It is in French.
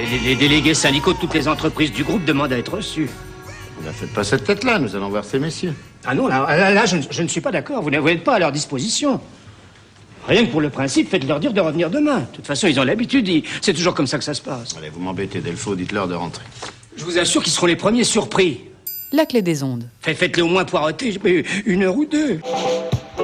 Les délégués syndicaux de toutes les entreprises du groupe demandent à être reçus. Ne faites pas cette tête-là, nous allons voir ces messieurs. Ah non, là je ne suis pas d'accord. Vous n'êtes pas à leur disposition. Rien que pour le principe, faites-leur dire de revenir demain. De toute façon, ils ont l'habitude. C'est toujours comme ça que ça se passe. Allez, vous m'embêtez, Delfaux, dites-leur de rentrer. Je vous assure qu'ils seront les premiers surpris. La clé des ondes. Faites-les au moins poireauter 1 heure ou 2.